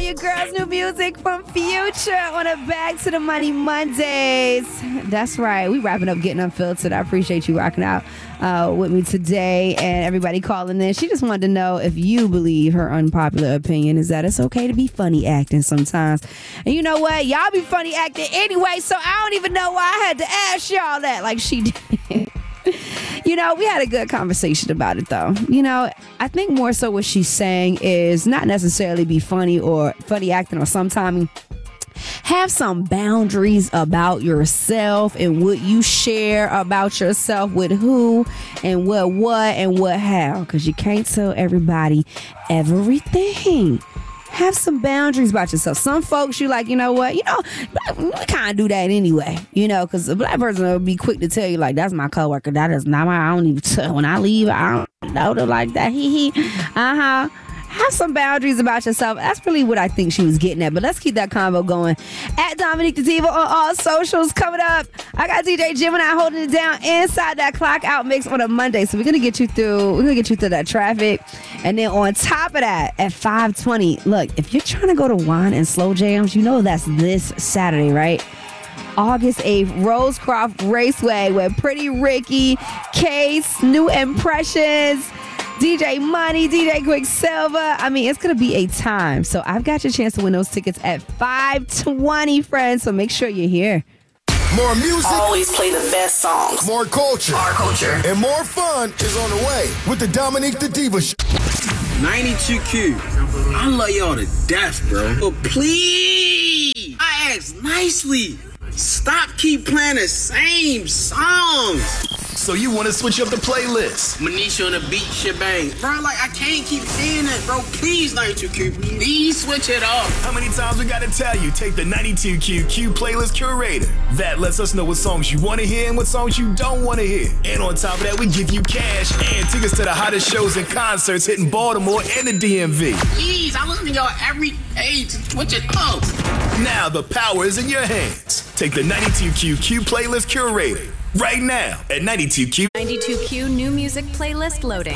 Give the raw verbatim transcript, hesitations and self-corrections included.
your girls, new music from Future on a Back to the Money Mondays. That's right. We wrapping up Getting Unfiltered. I appreciate you rocking out uh, with me today and everybody calling in. She just wanted to know if you believe her unpopular opinion is that it's okay to be funny acting sometimes. And you know what? Y'all be funny acting anyway, so I don't even know why I had to ask y'all that like she did. You know, we had a good conversation about it, though. You know, I think more so what she's saying is not necessarily be funny or funny acting or sometimes have some boundaries about yourself and what you share about yourself with who and what what and what how, because you can't tell everybody everything. Have some boundaries about yourself. Some folks, you like, you know what, you know, we kind of do that anyway, you know, because a black person will be quick to tell you, like, that's my coworker. That is not my, I don't even tell. When I leave, I don't know them like that. Hee hee. Uh-huh. Have some boundaries about yourself. That's really what I think she was getting at. But let's keep that convo going. At Dominique the Diva on all socials. Coming up, I got D J Gemini holding it down inside that clock out mix on a Monday. So we're gonna get you through. We're gonna get you through that traffic, and then on top of that, at five twenty. Look, if you're trying to go to Wine and Slow Jams, you know that's this Saturday, right? August eighth, Rosecroft Raceway with Pretty Ricky, Case, New Impressions, D J Money, D J Quicksilver. I mean, it's going to be a time. So I've got your chance to win those tickets at five twenty, friends. So make sure you're here. More music. Always play the best songs. More culture. Our culture. And more fun is on the way with the Dominique the Diva Show. ninety-two Q. I love y'all to death, bro. But please, I asked nicely. Stop keep playing the same songs. So you want to switch up the playlist? Manisha on the beat shebang. Bro, like, I can't keep saying that, bro. Please, ninety-two Q, please switch it up. How many times we got to tell you? Take the ninety-two Q Q Playlist Curator. That lets us know what songs you want to hear and what songs you don't want to hear. And on top of that, we give you cash and tickets to the hottest shows and concerts hitting Baltimore and the D M V. Please, I listen to y'all every day to switch it up. Now the power is in your hands. Take the ninety-two Q Q Playlist Curator right now at ninety-two Q. ninety-two Q new music playlist loading.